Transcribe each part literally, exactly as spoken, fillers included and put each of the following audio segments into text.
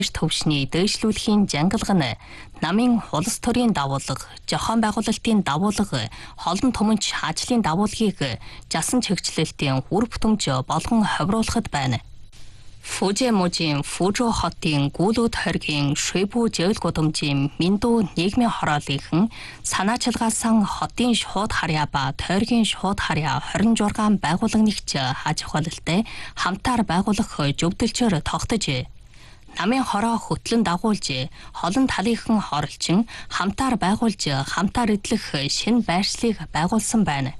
төвшний дээшлүүлэхийн жангалга нь намын улс төрийн дагуулга, зохион байгуулалтын дагуулга, холон томонч ажлын дагуулгыг жасан чигчлэлтийн үр бүтэмж болгон ховруулахад байна. Фужимужийн Фужо хотын Гүүлүүд хоргийн Шүбүү жээл гудамжийн Миндүү нийгмийн хороолынхан санаачилгаасан хотын шууд харьяа ба тойргийн шууд харьяа хорин жургаан байгууллага нэгж аж ахуйлалтай хамтаар байгуулах зөвдөлчөөр тогтож намын хороо хөтлөн дагуулж холон талынхан хоролчин хамтаар байгуулж хамтаар эдлэх шинэ байршлыг байгуулсан байна.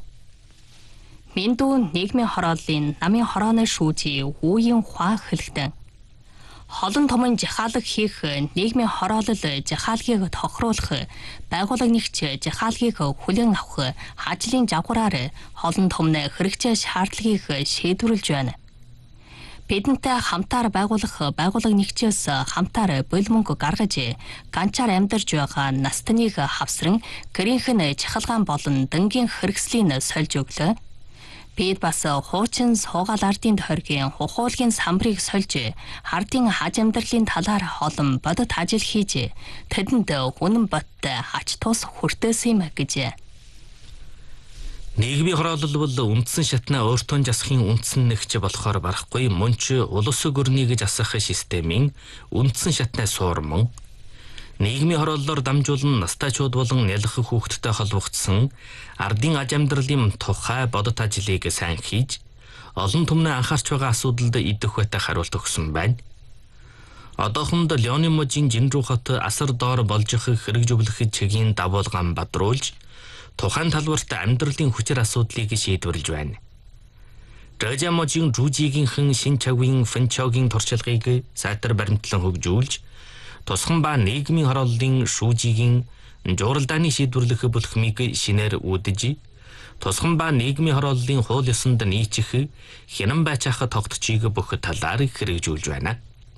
Миндүү нийгмийн хорооллын намын хорооны шүүжийн үеийн хаа хэлэгдэн. Холон томон жахаалаг хийх нийгмийн хороолол жахаалгийг тохируулах байгууллага нэгч жахаалгийг хүлээн авах ажлын жагвараар холон томны хэрэгцээ шаардлагыг шийдвэрлэж байна. Бидэнтэй хамтаар байгуулах байгууллага нэгчээс хамтаар болмонг гаргаж ганчаар амьдарч байгаа настаныг хавсран гэрийнхэн чахалгаан болон дэнгийн хэрэгслийн сольж өглөө. Бид бас хуучин суугаал ардын тойргийн хухуулгийн самбарыг сольж ардын хаж амьдралын талаар олон бодит ажил хийж тэдэнд үнэн бодтой ач тус хүртээсэн юм гэж. Нийгмийн хороолол бол үндсэн шатнаа өөртөө засахын үндсэн нэгч болохоор барахгүй мөн ч улс гүрнийг засах системийн үндсэн шатнаа суурман. Нийгмийн хорооллоор дамжуулан настайчууд болон нялх хүүхдтэй холбогдсон ардын аж амьдралын тухай бодит ажлыг сайн хийж олон түмний анхаарч байгаа асуудалд идэх байтай хариулт өгсөн байна. Одоохонд Леоны мужийн Жинрүү хот асар доор болж их хэрэгжүүлэх чигийн дагуулгаан бадруулж тухайн талбарт амьдралын хүчээр асуудлыг шийдвэрлэж байна. Рэжа мужийн Жужигийнхэн шин чавын фэнчогийн туршлагыг сайтар баримтлан хөгжүүлж тусган ба нийгмийн хорооллын шүүжигийн журалдааны шийдвэрлэх бүлхмийг шинээр үүдэж тусган ба нийгмийн хорооллын хууль ёсонд нийцэх хянан байцаах тогтцыг бүх талаар хэрэгжүүлж байна.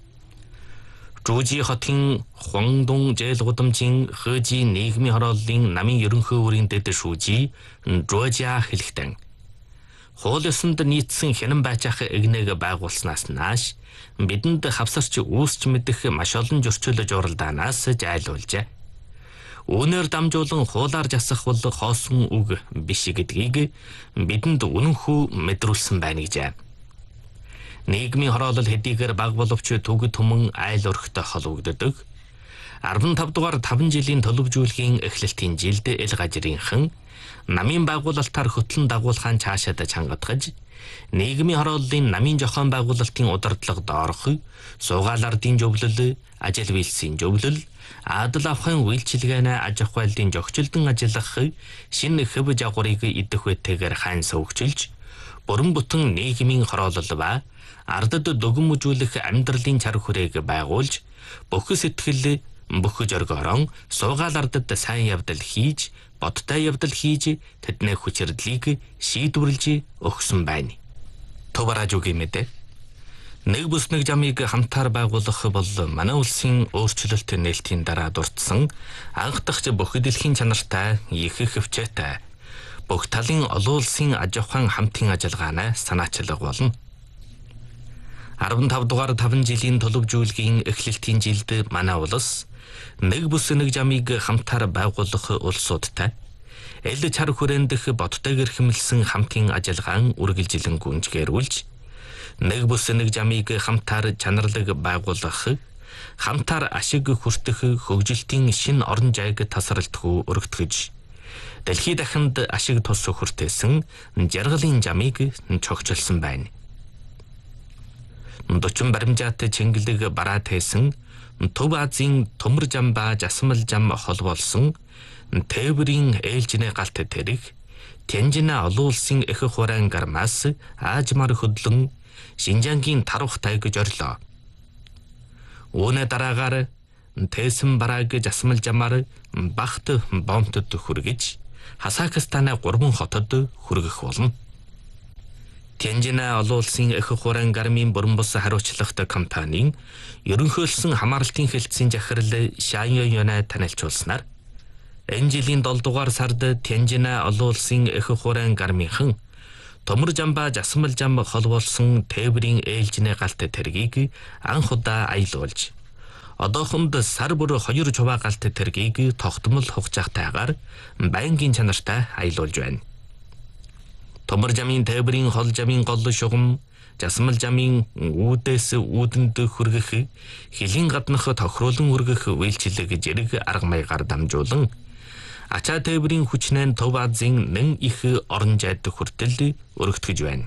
Жужи хотын Хуандун жээл гудамжийн Хэжи нийгмийн хорооллын намын ерөнхий үүрийн дэд шүүжи Жужа хэлэхдээ хууль ёсонд нийцсэн хянан байцаах эгнэг байгуулснаас нааш бидэнд хавсарч үүсч мэдэх маш олон зөрчил журалдаанаас зайлуулжээ. Үүнээр дамжуулан хуулаар засах бол хоосон үг биш гэдгийг бидэнд үнэнхүү мэдрүүлсэн байна гэж. Нийгмийн хороолол хэдийгээр баг боловч төг түмэн айл өрхтэй холбогддог. арван тав дугаар таван жилийн төлөвжүүлгийн эхлэлтийн жилд эл гажрынхан намын байгуулалтаар хөтлөн дагуулхаан цаашаад чангадгаж нийгмийн хорооллын намын зохион байгуулалтын удирдлага доорох, суугаал ардын зөвлөл, ажил үйлсийн зөвлөл, адал авахын үйлчилгээнэ аж ахуйлын зохицолтон ажиллах шинэ хэв жагварыг идэх үетэйгээр хайн сөвгчилж, бүрэн бүтэн нийгмийн хороолол ба ардад дүгнэмжүүлэх амьдралын чар хүрээг байгуулж, бүх сэтгэл, бүх зоргоорон суугаал ардад сайн явдал хийж, бодтой явдал хийж тэдний хүчирдлийг шийдвэрлэж өгсөн байна. Товаражуугийн мэдээ. Нэг бүс нэг жамыг хамтаар байгуулах бол манай улсын өөрчлөлт нээлтийн дараа дурдсан анх дахь бүх дэлхийн чанартай их хөвчөөтэй бүх талын олон улсын аж ахуйн хамтын ажиллагаанаа санаачлах болно. арван тав дугаар таван жилийн төлөвжүүлгийн эхлэлтийн жилд манай улс нэг бүс нэг жамыг хамтаар байгуулах улсуудтай эл чар хүрээндх бодтойгэр хэмэлсэн хамтын ажиллагаан үргэлжилэн гүнжгээрүүлж нэг бүс нэг жамыг хамтаар чанарлаг байгуулах хамтаар ашиг хүртэх хөгжилтийн шин орон зайг тасралтгүй өргөтгөж дэлхий дахинд ашиг тус хүртээсэн жаргалын жамыг цогцолсон байна. Дочон баримжаат чэнгэлэг бараа тээсэн Төв Азийн төмөр жам ба жасмал жам холбоолсон Тээврийн ээлжинэ галт тэрэг Тянжина олон улсын их хураан гармаас аажмар хөдлөн Шинжангийн таруух тайг зорлоо. Үүнээ дараагаар Тээсэн барааг жасмал жамаар багт бомтод хүргэж Хасакстаны гурван хотод хүргэх болно. Тянжина олон улсын их хураан гармын бүрэн бус хариуцлагатай компанийн ерөнхийлсөн хамаарлтын хэлтсийн захирал Шаньё Юнэ танилцуулснаар энэ жилийн долоо дугаар сард Тянжина олон улсын их хураан гармынхан төмөр жам ба жасмал жам холбоолсон Тээврийн ээлжинэ галт тэргийг анх удаа аялуулж одоохонд сар бүр хоёр чуваа галт тэргийг тогтмол хугацаатайгаар байнгын чанартай аялуулж байна. Томор жамын тээврийн хол жамын гол шугам, жасмал жамын үүдээс үүдэнд хүргэх, хилийн гаднах тохируулан хүргэх үйлчлэг зэрэг арга маягаар дамжуулан ачаа тээврийн хүчнэн Төв Азийн нэн их орон зайд хүртэл өргөтгөж байна.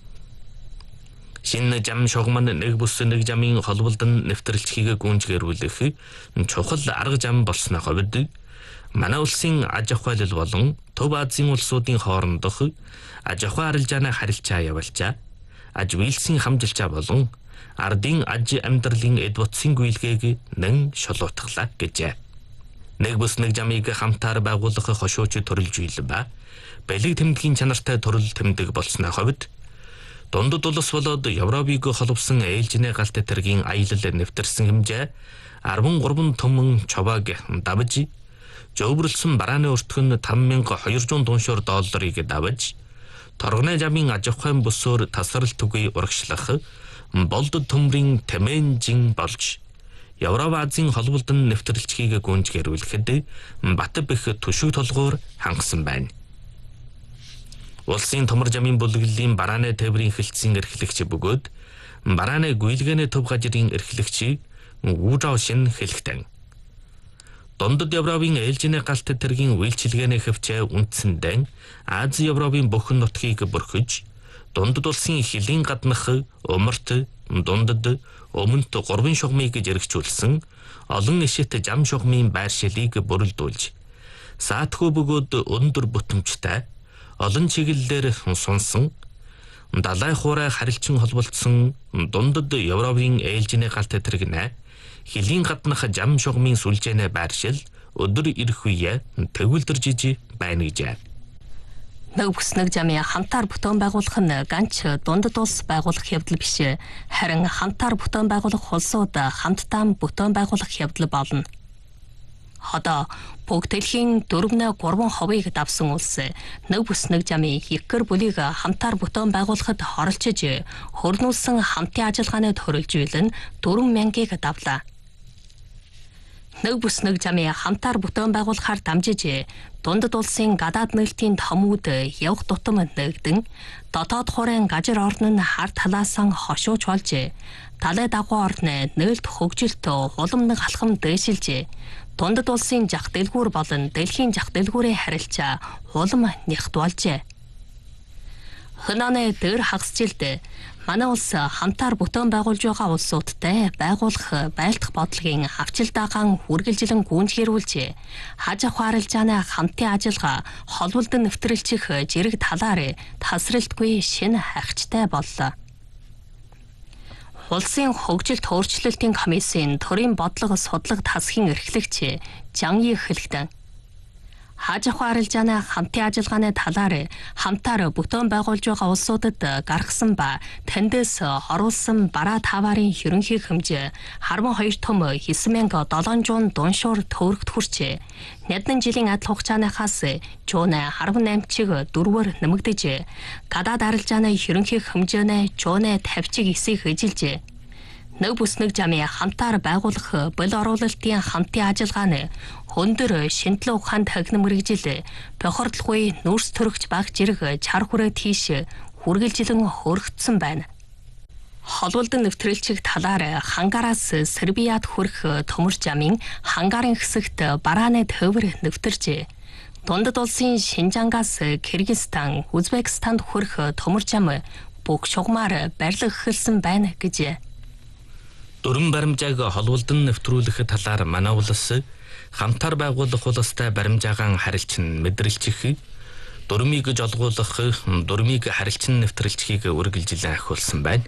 Шинэ жам шугам нь нэг бус нэг жамын холболдон нэвтрэлцгийг гүнжгэрүүлэх чухал арга жам болсны хувьд манай улсын аж ахуйлал болон Төв Азийн улсуудын хоорондох аж ахуй арилжааны харилцаа явуулчаа, аж үйлсийн хамжилчаа болон ардын аж амьдралын эд утсын гүйлгээг нэн шолоотглаа гэжээ. Нэг бус нэг жамыг хамтаар байгуулах хошууч төрөлжил ба бэлэг тэмдгийн чанартай төрөл тэмдэг болсны хувьд дундад улс болоод Европыг холбосон ээлжний галт тэргийн аялал нэвтэрсэн хэмжээ арван гурван түмэн човааг давж, жөвөрлсөн барааны өртгөн таван мянга хоёрдугаар дуншуур долларыг давж, торгоны жамын аж ахуйн бүсөөр тасрал түгэй урагшлах болд төмрийн тэмээнжин болж Европ Азийн холболдон нэвтрэлцгийг гүнжгэрүүлэхэд бат бэх түшиг толгуур хангасан байна. Улсын томор жамын бүлэглэлийн барааны тээврийн хэлтсийн эрхлэгч бөгөөд барааны гүйлгээний төв гажрын эрхлэгч Ужаошин хэлэхтэн. Дундад Европын ээлжний галт тэргийн үйлчилгээний хөвчөө үндсэндээ Ази Европын бүхэн нутгийг бүрхэж, дундад улсын хилийн гаднах умарт, дундад өмнөд гурван шугамыг зэрэгчүүлсэн олон ишит жам шугамын байр шилийг бүрэлдүүлж, саатгүй бөгөөд өндөр бүтэмжтэй олон чиглэлээр сунсан далай хуурай харилцан холбогдсон дундад Европын ээлжний галт тэргэнэ хилийн гаднах жам шугамын сүлжээний байр шил өдөр ирэх үе төвлөрж байна гэж. Нэг бүс нэг жамын хамтаар бүтээн байгуулах нь ганц дундад улс байгуулах явдал биш, харин хамтаар бүтээн байгуулах улсууд хамтдаа бүтээн байгуулах явдал болно. Одоо бүгд дэлхийн дөрвөн гурван хувийг давсан улс нэг бүс нэг жамын хикэр бүлийг хамтаар бүтээн байгуулахад оролцож хөрнүүлсэн хамтын ажиллагааны төрөлжүүлэн дөрвөн мянгаыг давлаа. Нэг бүс нэг жамын хамтаар бүтээн байгуулахаар дамжиж дундад улсын гадаад нээлтийн томууд явх тутам нэгдэн дотоод хуурайн гажир орн нь хар талаасан хошууч болж талай дагуу орны нээлт хөгжилт хуламнаг алхам дээшилж дундад улсын жах дэлгүүр болон дэлхийн жах дэлгүүрийн харилцаа хулам нягт болжээ. Хөнөөний дээр хагас жилд манай улс хамтаар бүтээн байгуулж байгаа улсуудтай байгуулах байлдах бодлогын хавчил дагаан үргэлжлэн гүнжгэрүүлж, хаж ахуй арилжааны хамтын ажиллагаа холболдон нэвтрэлчих зэрэг талаар тасралтгүй шинэ хайгчтай боллоо. Улсын хөгжилт өөрчлөлтийн комиссийн төрийн бодлого судлага тасхийн эрхлэгч Жанги хэлэхдээ хаж ахуй арилжааны хамтын ажиллагааны талаар хамтаар бүтээн байгуулж байгаа улсуудад гаргасан ба тэндээс оруулсан бараа таварын ерөнхий хэмжээ харван хоёр том хэсэг мянга долоон зуун дуншуур төгрөгт хүрчээ. Нядсан жилийн адил хугацааныхаас жуунэ харван наймчиг дөрвөөр нэмэгдэж, гадаад арилжааны ерөнхий хэмжээний жуунэ тавьчиг эсийг эжилжээ. Нэг бүс нэг жамын хамтаар байгуулах бол оруулалтын хамтын ажиллагаа нь өндөр шинжилгээ ухаанд хагнам мэрэгжил бохирдлгүй нүүрс төрөгч баг зэрэг чар хүрээ тийш хүргэлжилэн хөргөцсөн байна. Холболдон нэвтрэлчих талаар хангаараас Сербиад хүрэх төмөр жамын хангарын хэсэгт барааны төвөр нэвтэржээ. Дундад улсын Шинжангаас Кыргызстан, Узбекистанд хүрэх төмөр жам бүх шугамаар барилга эхэлсэн байна гэж. Дөрвөн баримжааг холболдон нэвтрүүлэх талаар манай улс хамтаар байгуулах улстай баримжаагаан харилцан мэдрэлчих, дөрмийг жолгуулах, дөрмийг харилцан нэвтрэлчгийг үргэлжилэн ахиулсан байна.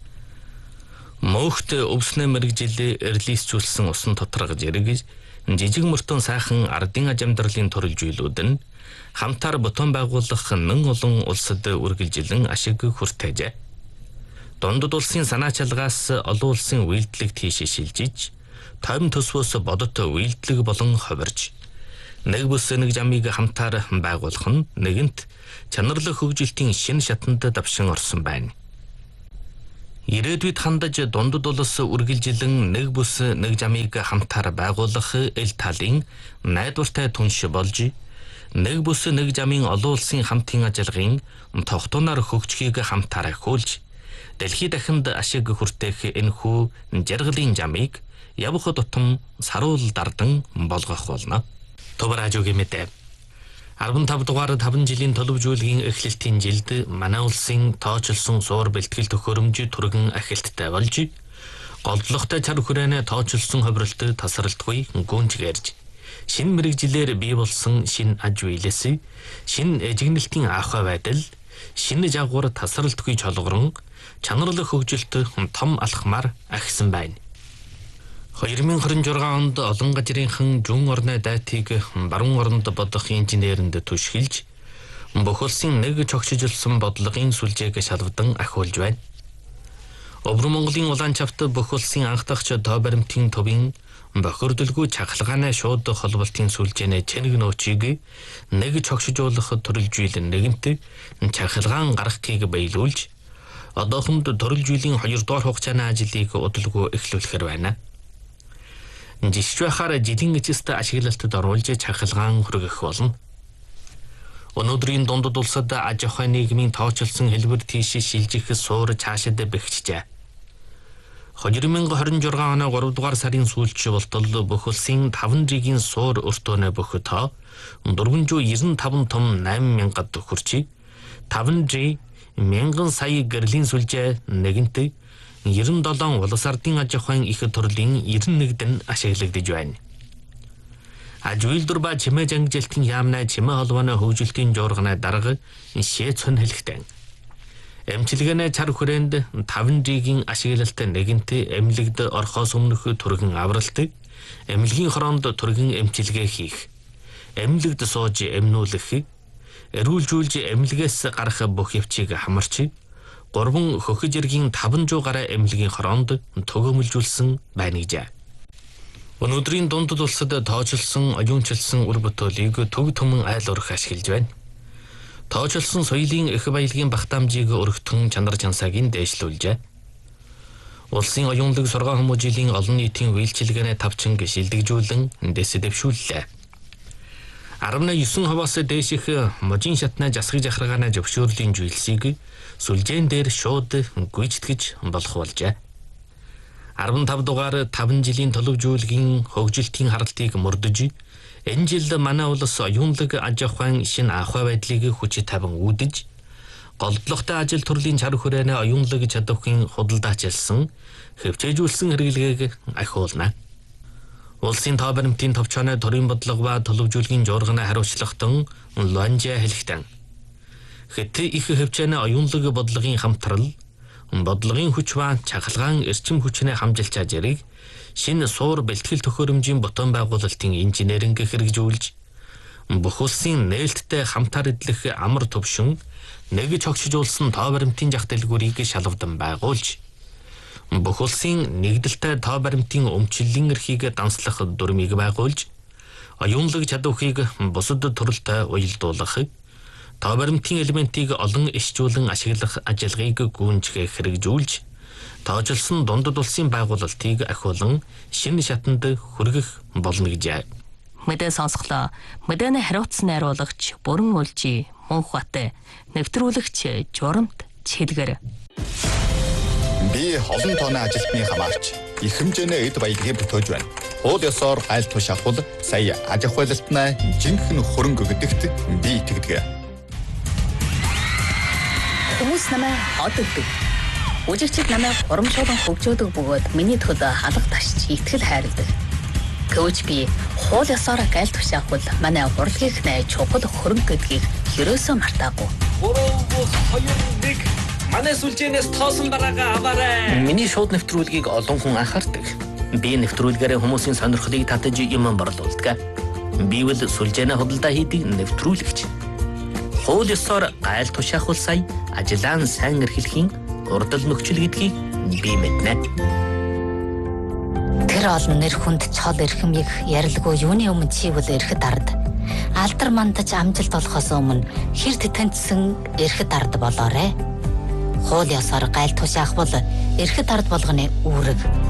Мөнхт өвснө мэрэгжил эрлийсчүүлсэн усан тоторго зэрэг жижиг мөртөн сайхан ардын аж амьдралын төрөлжүүлүүд нь хамтаар бүтээн байгуулах нэн олон улсад үргэлжилэн ашиг хүртээжээ. Дундад улсын санаа чалгаас олон улсын үйлдэлийг тийш шилжиж, тойм төсвөөс бодот үйлдэлэг болон ховирж, нэг бүс нэг жамыг хамтаар байгуулах нь нэгэнт чанарлаг хөгжилтийн шинэ шатанд давшин орсон байна. Ирээдүйд хандаж дундад улс үргэлжилэн нэг бүс нэг жамыг хамтаар байгуулах эл талын найдвартай түнш болж нэг бүс нэг жамын олон улсын хамтын ажиллагын тогтооноор хөгжихийг хамтаар ахиулж дэлхийд дахинд ашиг хүртээх энэхүү жаргалын жамыг явах тутам саруул дардан болгох болно. Товар хажуугийн мэдээ. арван тав дугаар таван жилийн төлөвжүүлгийн эхлэлтийн жилд манай улсын тооцолсон суур бэлтгэл төхөөрөмж түргэн ахилттай болж голдлоготой чар хүрээнэ тооцолсон ховролт тасралтгүй гүнж гэрж шинэ мэрэгжилээр бий болсон шинэ аж үйлээс шинэ эжигнэлтийн ахуй байдал шинэ жагвар тасралтгүй чолгорон чанарлах хөгжилт том алхмаар ахисан байна. хоёр мың хорин жургаан онд олон газрынхан жүн орны дайтыг баруун оронд бодох инженеринд түшгэлж бүх улсын нэг чогшижилсан бодлогын сүлжээг шалвдан ахиулж байна. Өвөр Монголын улаан чавт бүх улсын анх дахь тоо баримтын төвийн бохирдолгүй чахалгааны шууд холболтын сүлжээний чэнэг нөөцийг нэг чогшижуулах төрөлжүүл нэгэнт чахалгаан гаргахыг баялуулж одоохонд төрөлжүүлийн хоёр дахь хугацааны ажлыг удалгүй эхлүүлэхээр байна. Жишж байхаар жилийн эцэст ашиглалтад оруулж чахалгаан хүргэх болно. Өнөөдрийн дундад улсад аж ахуй нийгмийн тооцолсон хэлбэр тийш шилжих суур цаашид бэхжижээ. хоёр мың хорин жургаан оны гурав дугаар сарын сүүлч болтол бүх улсын таван жилийн суур өртөөнө бүх тоо дөрвөн жүз девяносто таван том найман мянгад хүрчи таван жи мянган сая гэрлийн сүлжээ нэгэнт девяносто долоо улс ардын аж ахуйн их төрлийн девяносто нэгд нь ашиглагдж байна. Аж үйлдвэр ба чимээ жангилтын яамнаа чимээ холбооны хөгжилтийн жуурганы дарга шээцэн хэлэхтэн. Эмчилгээний чар хүрээнд таван жигийн ашиглалт нэгэнт эмнэлэгд орхоос өмнөх түргэн авралт, эмнэлгийн хороонд түргэн эмчилгээ хийх, эмнэлэгд сууж эмнүүлэх, эрүүлжүүлж эмнэлгээс гарах бүх явцыг хамарч гурван хөхөж иргийн таван жүз гаруй эмнэлгийн хороонд төгөөмөлжүүлсэн байна гэжээ. Өнөөдрийн дундад улсад тооцолсон оюунчилсан үр бүтээлийг төг төмөн айл урах ашиглаж байна. Тооцолсон соёлын их баялагын багтаамжийг өргөтгөн чанар чансаагийн дээшлүүлжээ. Улсын оюунлаг сургаан хүмүүжлийн олон нийтийн үйлчилгээний тавчин шилдэгжүүлэн дэс дэвшүүллээ. арван девять хувиас дээших можийн шатны засгыг захаргааны зөвшөөрлийн зүйлсийг сүлжээн дээр шууд гүйцэтгэж болох болжээ. арван тав дугаар таван жилийн төлөвжүүлгийн хөгжилтийн харалтыг мөрдөж энэ жил манай улс оюунлаг аж ахуйн шинэ ахуй байдлыг хүч тавин үүдэж голдлоготой ажил төрлийн чар хүрээнэ оюунлаг чадварын худалдаачилсан хөвчөөжүүлсэн хэрэглэгийг ахиулна. Улсын тоо баримтын товчооны төрийн бодлого ба төлөвжүүлгийн жуурганы хариуцлагатан ланжа хэлэхтэн. Хэт их хөвчөөний оюунлаг бодлогын хамтрал бодлогын хүч ба чахалгаан эрчим хүчний хамжилт чажрыг шинэ суур бэлтгэл төхөөрөмжийн ботон байгуулалтын инженеринг хэрэгжүүлж бүх улсын нээлттэй хамтаар эдлэх амар төвшин нэг чогшижуулсан тоо баримтын зах дэлгүүрийг шалгавдан байгуулж бүх улсын нэгдэлтэй тоо баримтын өмчлөлийн эрхийг данслах дүрмийг байгуулж оюунлаг чадварыг бусад төрөлтэй уялдуулах тоо баримтын элементийг олон ишжүүлэн ашиглах ажиллагааг гүйцэтгэх хэрэгжүүлж тооцолсон дундад улсын байгуулалтыг ахиулан шинэ шатанд хүргэх болно гэжээ. Мэдээ сонсголоо. Мэдээний хариуцсан найруулагч Бүрэн Улжи Мөнхбат, нэвтрүүлэгч Журамт Чилгэр. Би олон тооны ажилтны хамаарч их хэмжээний эд баялагыг бүтээж байна. Уул ёсоор айлт туш авахул сая аж ахуйлалтнаа жинхэнэ хөрөнгө гэдэгт би итгэдэг. Хүмүүс намайг одогдөг. Үжигчид намайг урамшуулан хөгжөөдөг бөгөөд миний төлөө халах ташч итгэл хайрладаг. Гэвч би хууль ёсоор айлт туш авахул манай урлагийнх нь чухал хөрөнгө гэдгийг ерөөсөө мартаагүй. Гурав хоёр нэг манай сүлжээнээс тоосон бараагаа аваарай. Миний шууд нэвтрүүлгийг олон хүн анхаардаг. Би нэвтрүүлгээрээ хүмүүсийн сонирхлыг татаж юм борлуулдаг. Би бол сүлжээний худалдаа хийдэг нэвтрүүлэгч. Хууль ёсоор гайл тушаахул сая ажиллаан сайн эрхлэхийн урдал нөхцөл гэдгийг би мэднэ. Тэр олон нэр хүнд чол эрхэмийг ярилгүй юуны өмнө чи бол эрхэд ард. Алдар мандаж амжилт олохоос өмнө хэр тэтэнцсэн эрхэд ард болоорой. Хууль ёсоор гайл тушаах бол эрхэд ард болгоны үүрэг.